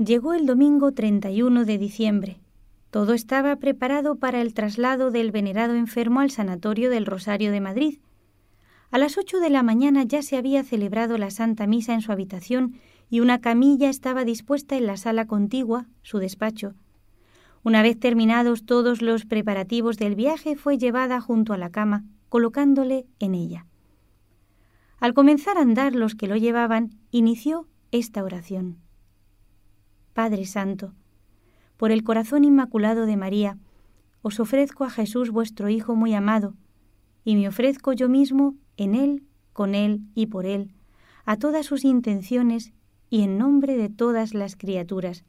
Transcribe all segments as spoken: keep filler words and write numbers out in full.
Llegó el domingo treinta y uno de diciembre. Todo estaba preparado para el traslado del venerado enfermo al Sanatorio del Rosario de Madrid. A las ocho de la mañana ya se había celebrado la Santa Misa en su habitación y una camilla estaba dispuesta en la sala contigua, su despacho. Una vez terminados todos los preparativos del viaje, fue llevada junto a la cama, colocándole en ella. Al comenzar a andar los que lo llevaban, inició esta oración. Padre Santo, por el corazón inmaculado de María, os ofrezco a Jesús vuestro Hijo muy amado, y me ofrezco yo mismo en Él, con Él y por Él, a todas sus intenciones y en nombre de todas las criaturas.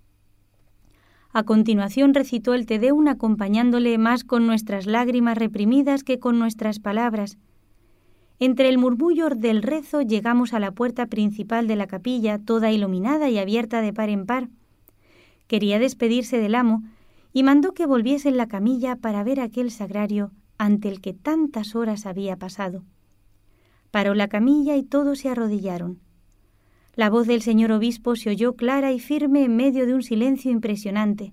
A continuación recitó el Te Deum acompañándole más con nuestras lágrimas reprimidas que con nuestras palabras. Entre el murmullo del rezo llegamos a la puerta principal de la capilla, toda iluminada y abierta de par en par. Quería despedirse del amo y mandó que volviese en la camilla para ver aquel sagrario ante el que tantas horas había pasado. Paró la camilla y todos se arrodillaron. La voz del señor obispo se oyó clara y firme en medio de un silencio impresionante.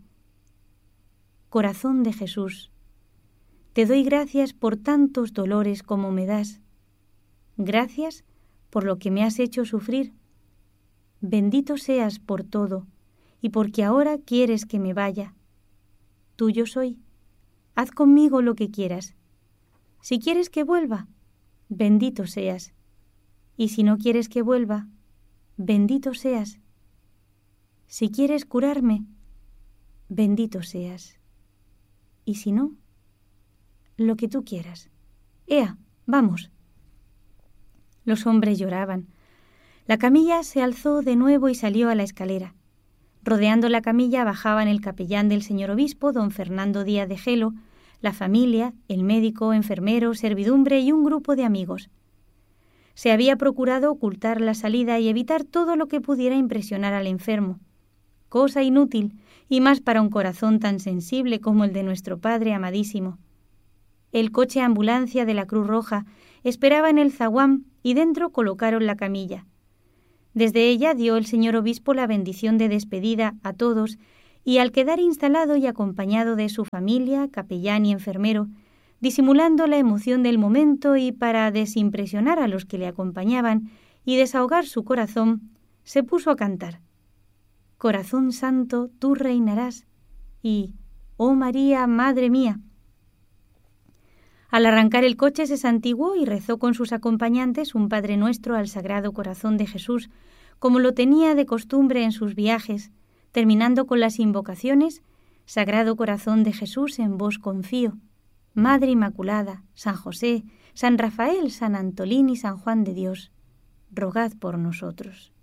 Corazón de Jesús, te doy gracias por tantos dolores como me das. Gracias por lo que me has hecho sufrir. Bendito seas por todo, y porque ahora quieres que me vaya. Tuyo soy. Haz conmigo lo que quieras. Si quieres que vuelva, bendito seas. Y si no quieres que vuelva, bendito seas. Si quieres curarme, bendito seas. Y si no, lo que tú quieras. Ea, vamos. Los hombres lloraban. La camilla se alzó de nuevo y salió a la escalera. Rodeando la camilla bajaban el capellán del señor obispo, don Fernando Díaz de Gelo, la familia, el médico, enfermero, servidumbre y un grupo de amigos. Se había procurado ocultar la salida y evitar todo lo que pudiera impresionar al enfermo. Cosa inútil, y más para un corazón tan sensible como el de nuestro Padre amadísimo. El coche ambulancia de la Cruz Roja esperaba en el zaguán y dentro colocaron la camilla. Desde ella dio el señor obispo la bendición de despedida a todos y al quedar instalado y acompañado de su familia, capellán y enfermero, disimulando la emoción del momento y para desimpresionar a los que le acompañaban y desahogar su corazón, se puso a cantar. Corazón santo, tú reinarás y, oh María, Madre mía. Al arrancar el coche se santiguó y rezó con sus acompañantes un Padre Nuestro al Sagrado Corazón de Jesús, como lo tenía de costumbre en sus viajes, terminando con las invocaciones: Sagrado Corazón de Jesús, en vos confío, Madre Inmaculada, San José, San Rafael, San Antolín y San Juan de Dios, rogad por nosotros.